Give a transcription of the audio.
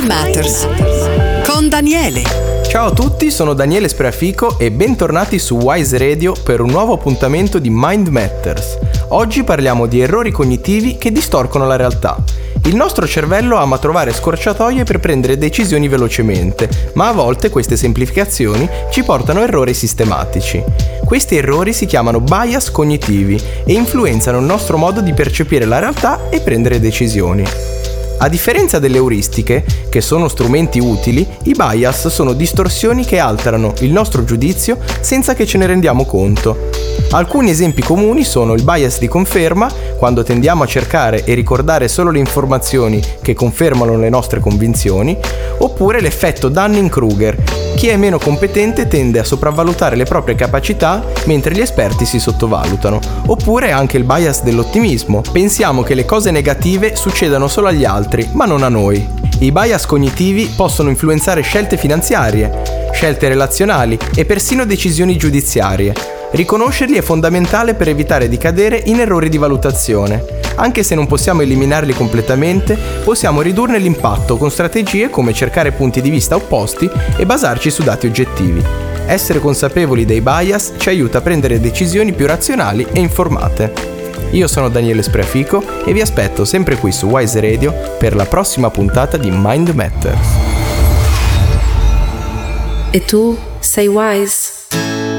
Mind Matters con Daniele. Ciao a tutti, sono Daniele Spreafico e bentornati su Wise Radio per un nuovo appuntamento di Mind Matters. Oggi parliamo di errori cognitivi che distorcono la realtà. Il nostro cervello ama trovare scorciatoie per prendere decisioni velocemente, ma a volte queste semplificazioni ci portano a errori sistematici. Questi errori si chiamano bias cognitivi e influenzano il nostro modo di percepire la realtà e prendere decisioni. A differenza delle euristiche, che sono strumenti utili, i bias sono distorsioni che alterano il nostro giudizio senza che ce ne rendiamo conto. Alcuni esempi comuni sono il bias di conferma, quando tendiamo a cercare e ricordare solo le informazioni che confermano le nostre convinzioni, oppure l'effetto Dunning-Kruger. Chi è meno competente tende a sopravvalutare le proprie capacità mentre gli esperti si sottovalutano. Oppure anche il bias dell'ottimismo. Pensiamo che le cose negative succedano solo agli altri, ma non a noi. I bias cognitivi possono influenzare scelte finanziarie, scelte relazionali e persino decisioni giudiziarie. Riconoscerli è fondamentale per evitare di cadere in errori di valutazione. Anche se non possiamo eliminarli completamente, possiamo ridurne l'impatto con strategie come cercare punti di vista opposti e basarci su dati oggettivi. Essere consapevoli dei bias ci aiuta a prendere decisioni più razionali e informate. Io sono Daniele Spreafico e vi aspetto sempre qui su Wise Radio per la prossima puntata di Mind Matters. E tu sei wise?